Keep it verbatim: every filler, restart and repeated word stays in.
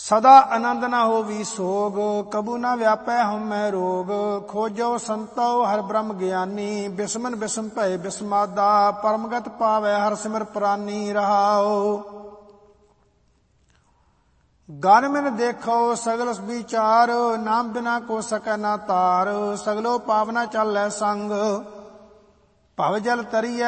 ਸਦਾ ਆਨੰਦ ਨਾ ਹੋਵੀ ਸੋਗ, ਕਬੂ ਨਾ ਵਿਆਪੈ ਹਉਮੈ ਰੋਗ। ਖੋਜੋ ਸੰਤੋ ਹਰਿ ਬ੍ਰਹਮ ਗਿਆਨੀ, ਬਿਸਮਨ ਬਿਸਮ ਭਏ ਬਿਸਮਾਦਾ। ਪਰਮਗਤ ਪਾਵੈ ਹਰਿ ਸਿਮਰ ਪ੍ਰਾਨੀ ਰਹਾਉ। ਗਨ ਮਿਨ ਦੇਖੋ ਸਗਲ ਵਿਚਾਰ, ਨਾਮ ਬਿਨਾ ਕੋ ਸਕੈ ਨਾ ਤਾਰ। ਸਗਲੋ ਪਾਵਨਾ ਚਾਲੈ ਸੰਗ, ਭਵ ਜਲ ਤਰੀਐ